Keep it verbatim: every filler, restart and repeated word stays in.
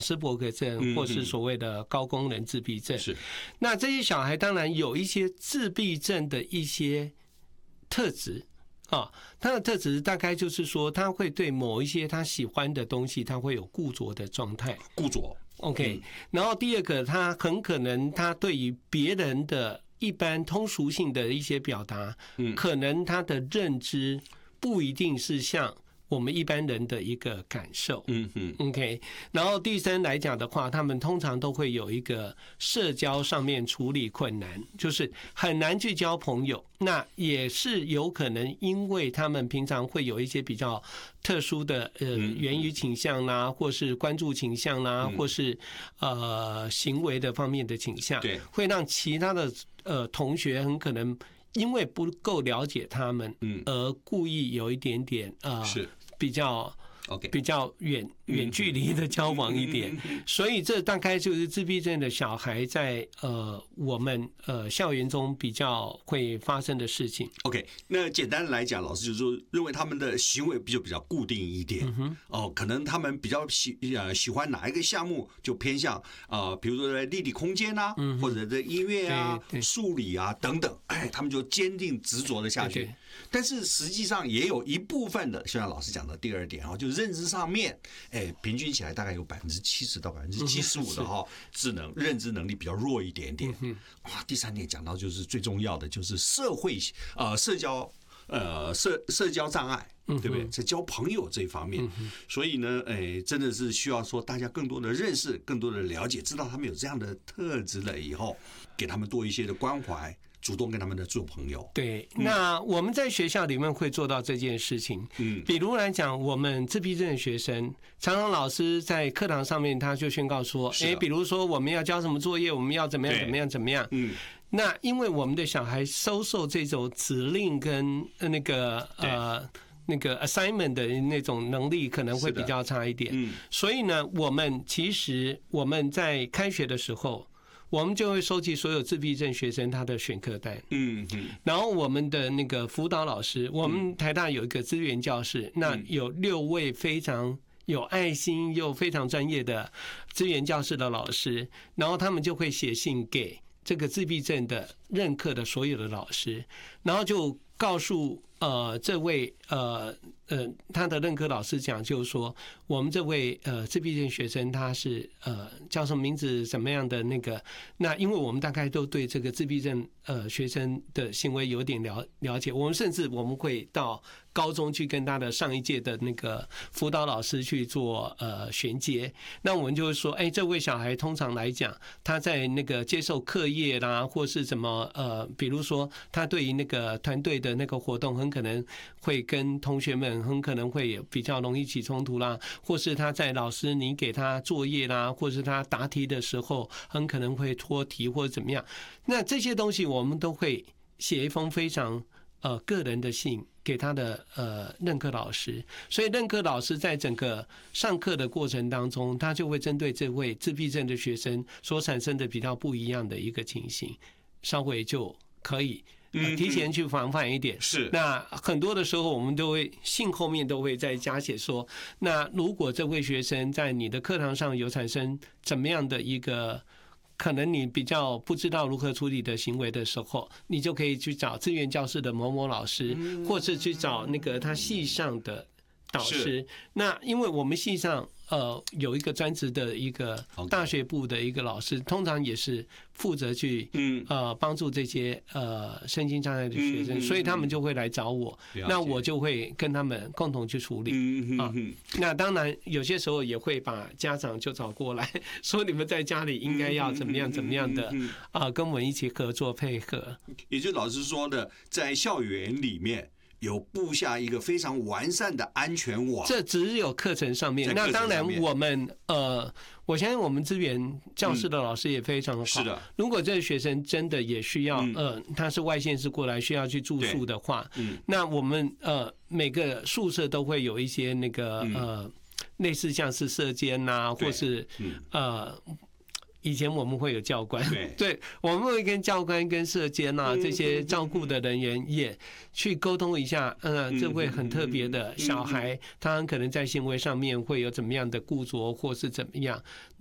斯伯格症或是所谓的高功能自闭症。 是， 那这些小孩当然有一些自闭症的一些特质啊，他的特质大概就是说，他会对某一些他喜欢的东西，他会有固着的状态。 固着 ，OK、嗯。然后第二个，他很可能他对于别人的一般通俗性的一些表达，嗯，可能他的认知不一定是像我们一般人的一个感受，嗯嗯 ，OK。然后第三来讲的话，他们通常都会有一个社交上面处理困难，就是很难去交朋友。那也是有可能，因为他们平常会有一些比较特殊的呃言语倾向啦，或是关注倾向啦，或是呃行为的方面的倾向，对，会让其他的呃同学很可能因为不够了解他们，而故意有一点点呃是。比较 OK 比较远远距离的交往一点，所以这大概就是自闭症的小孩在呃我们呃校园中比较会发生的事情。 OK， 那简单的来讲，老师就是说认为他们的行为就比较固定一点，嗯、哦，可能他们比较喜呃喜欢哪一个项目，就偏向啊、呃，比如说在立体空间啊，嗯、或者在音乐啊、数理啊等等，哎，他们就坚定执着的下去。对对，但是实际上也有一部分的，就像老师讲的第二点啊，就是认知上面，哎，平均起来大概有百分之七十到百分之七十五的哈，智能认知能力比较弱一点点。哇，第三点讲到就是最重要的，就是社会呃社交呃社社交障碍，对不对？在交朋友这一方面，所以呢，哎，真的是需要说大家更多的认识，更多的了解，知道他们有这样的特质了以后，给他们多一些的关怀。主动跟他们的做朋友。 对，那我们在学校里面会做到这件事情。嗯，比如来讲，我们自闭症的学生，常常老师在课堂上面他就宣告说，哎，比如说我们要交什么作业，我们要怎么样怎么样怎么样。嗯，那因为我们的小孩收受这种指令跟那个呃。那个 assignment 的那种能力可能会比较差一点。嗯，所以呢，我们其实我们在开学的时候。我们就会收集所有自闭症学生他的选课单，嗯嗯，然后我们的那个辅导老师，我们台大有一个资源教室，那有六位非常有爱心又非常专业的资源教室的老师，然后他们就会写信给这个自闭症的任课的所有的老师，然后就告诉呃这位呃呃他的任课老师讲，就是说我们这位呃自闭症学生他是呃叫什么名字怎么样的那个，那因为我们大概都对这个自闭症呃学生的行为有点了了解，我们甚至我们会到高中去跟他的上一届的那个辅导老师去做呃衔接，那我们就会说，哎，这位小孩通常来讲，他在那个接受课业啦，或是什么呃，比如说他对于那个团队的那个活动，很可能会跟同学们很可能会比较容易起冲突啦，或是他在老师你给他作业啦，或是他答题的时候，很可能会拖题或者怎么样。那这些东西我们都会写一封非常呃个人的信给他的呃任课老师，所以任课老师在整个上课的过程当中，他就会针对这位自闭症的学生所产生的比较不一样的一个情形，稍微就可以提前去防范一点。是，那很多的时候我们都会信后面都会再加写说，那如果这位学生在你的课堂上有产生怎么样的一个可能你比较不知道如何处理的行为的时候，你就可以去找资源教室的某某老师，或是去找那个他系上的导师。那因为我们系上呃有一个专职的一个大学部的一个老师，通常也是负责去呃帮助这些呃身心障碍的学生，所以他们就会来找我，那我就会跟他们共同去处理啊。那当然有些时候也会把家长就找过来，说你们在家里应该要怎么样怎么样的啊，跟我们一起合作配合。 也就是老师说的，在校园里面有布下一个非常完善的安全网， 这只有课程上面。那当然，我们呃，我相信我们资源教室的老师也非常好。是的，如果这个学生真的也需要呃，他是外县市过来需要去住宿的话，那我们呃每个宿舍都会有一些那个呃类似像是舍监呐，或是呃。 以前我们会有教官， 对， 对，我们会跟教官、跟社监啊这些照顾的人员也去沟通一下，嗯，这位很特别的小孩，他可能在行为上面会有怎么样的固着，或是怎么样。